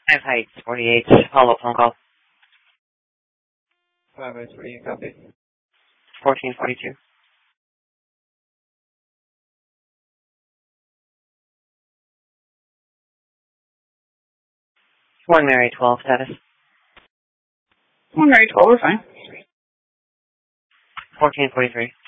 5 Heights, 48, follow-up phone call. 5 Heights, 48, copy. 1442. One Mary 12 status. 1 Mary 12, we're fine. 1443.